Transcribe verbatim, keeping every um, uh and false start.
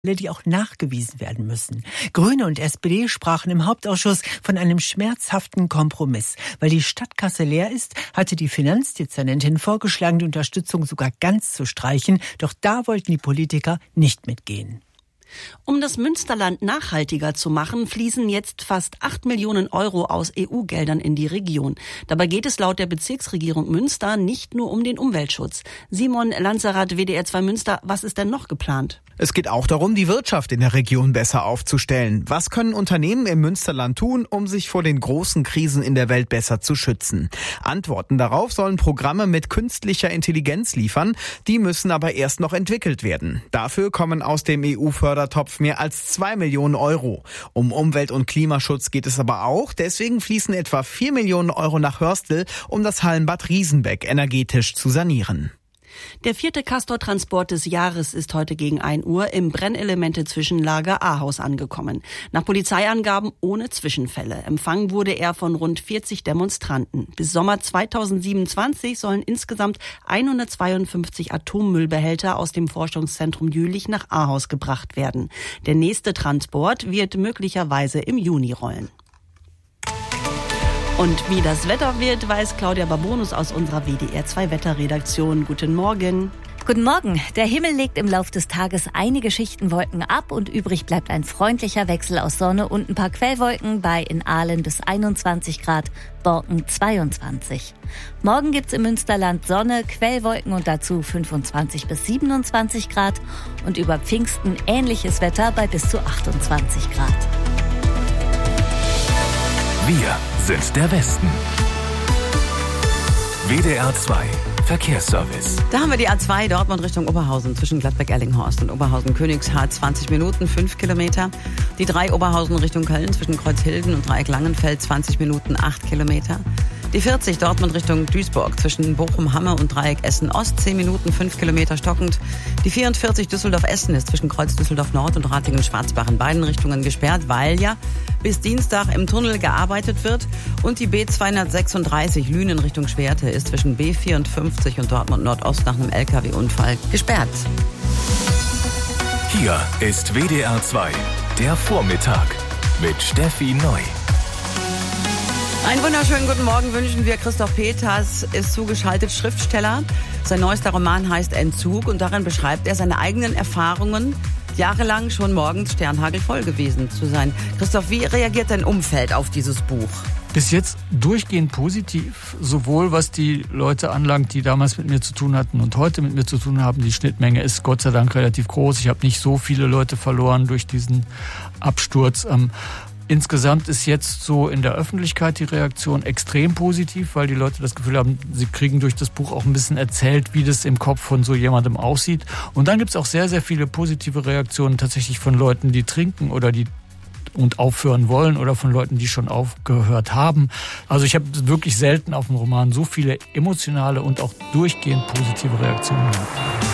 die auch nachgewiesen werden müssen. Grüne und S P D sprachen im Hauptausschuss von einem schmerzhaften Kompromiss. Weil die Stadtkasse leer ist, hatte die Finanzdezernentin vorgeschlagen, die Unterstützung sogar ganz zu streichen. Doch da wollten die Politiker nicht mitgehen. Um das Münsterland nachhaltiger zu machen, fließen jetzt fast acht Millionen Euro aus E U-Geldern in die Region. Dabei geht es laut der Bezirksregierung Münster nicht nur um den Umweltschutz. Simon Lanzerath, W D R zwei Münster, was ist denn noch geplant? Es geht auch darum, die Wirtschaft in der Region besser aufzustellen. Was können Unternehmen im Münsterland tun, um sich vor den großen Krisen in der Welt besser zu schützen? Antworten darauf sollen Programme mit künstlicher Intelligenz liefern. Die müssen aber erst noch entwickelt werden. Dafür kommen aus dem E U-Fördertopf mehr als zwei Millionen Euro. Um Umwelt- und Klimaschutz geht es aber auch. Deswegen fließen etwa vier Millionen Euro nach Hörstel, um das Hallenbad Riesenbeck energetisch zu sanieren. Der vierte Castor-Transport des Jahres ist heute gegen ein Uhr im Brennelemente-Zwischenlager Ahaus angekommen. Nach Polizeiangaben ohne Zwischenfälle. Empfangen wurde er von rund vierzig Demonstranten. Bis Sommer zweitausendsiebenundzwanzig sollen insgesamt hundertzweiundfünfzig Atommüllbehälter aus dem Forschungszentrum Jülich nach Ahaus gebracht werden. Der nächste Transport wird möglicherweise im Juni rollen. Und wie das Wetter wird, weiß Claudia Babonus aus unserer W D R zwei Wetterredaktion. Guten Morgen. Guten Morgen. Der Himmel legt im Lauf des Tages einige Schichten Wolken ab und übrig bleibt ein freundlicher Wechsel aus Sonne und ein paar Quellwolken bei in Aalen bis einundzwanzig Grad, Borken zweiundzwanzig. Morgen gibt's im Münsterland Sonne, Quellwolken und dazu fünfundzwanzig bis siebenundzwanzig Grad und über Pfingsten ähnliches Wetter bei bis zu achtundzwanzig Grad. Wir sind der Westen. W D R zwei Verkehrsservice. Da haben wir die A zwei Dortmund Richtung Oberhausen zwischen Gladbeck-Erlinghorst und Oberhausen-Königshardt zwanzig Minuten, fünf Kilometer. Die drei Oberhausen Richtung Köln zwischen Kreuzhilden und Dreieck-Langenfeld zwanzig Minuten, acht Kilometer. Die vierzig Dortmund Richtung Duisburg zwischen Bochum-Hamme und Dreieck Essen-Ost, zehn Minuten, fünf Kilometer stockend. Die vierundvierzig Düsseldorf-Essen ist zwischen Kreuz Düsseldorf-Nord und Ratingen-Schwarzbach in beiden Richtungen gesperrt, weil ja bis Dienstag im Tunnel gearbeitet wird. Und die B zweihundertsechsunddreißig Lünen Richtung Schwerte ist zwischen B vierundfünfzig und Dortmund-Nordost nach einem L K W-Unfall gesperrt. Hier ist W D R zwei, der Vormittag mit Steffi Neu. Einen wunderschönen guten Morgen wünschen wir. Christoph Peters ist zugeschaltet, Schriftsteller. Sein neuester Roman heißt Entzug und darin beschreibt er seine eigenen Erfahrungen, jahrelang schon morgens sternhagelvoll gewesen zu sein. Christoph, wie reagiert dein Umfeld auf dieses Buch? Bis jetzt durchgehend positiv, sowohl was die Leute anlangt, die damals mit mir zu tun hatten und heute mit mir zu tun haben. Die Schnittmenge ist Gott sei Dank relativ groß. Ich habe nicht so viele Leute verloren durch diesen Absturz. Insgesamt ist jetzt so in der Öffentlichkeit die Reaktion extrem positiv, weil die Leute das Gefühl haben, sie kriegen durch das Buch auch ein bisschen erzählt, wie das im Kopf von so jemandem aussieht. Und dann gibt es auch sehr, sehr viele positive Reaktionen tatsächlich von Leuten, die trinken oder die und aufhören wollen oder von Leuten, die schon aufgehört haben. Also ich habe wirklich selten auf dem Roman so viele emotionale und auch durchgehend positive Reaktionen gehabt.